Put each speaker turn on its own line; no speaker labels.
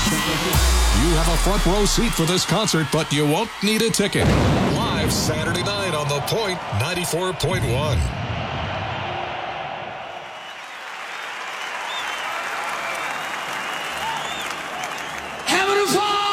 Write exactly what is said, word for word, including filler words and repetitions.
You have a front row seat for this concert, but you won't need a ticket. Live Saturday night on The Point ninety-four point one.